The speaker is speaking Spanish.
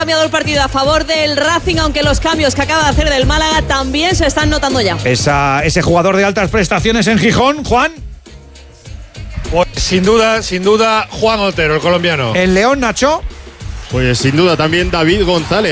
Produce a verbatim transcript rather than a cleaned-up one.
cambiado el partido a favor del Racing, aunque los cambios que acaba de hacer del Málaga también se están notando ya. Esa, ese jugador de altas prestaciones en Gijón, Juan. Pues sin duda, sin duda, Juan Otero, el colombiano. El León, Nacho. Pues sin duda también David González.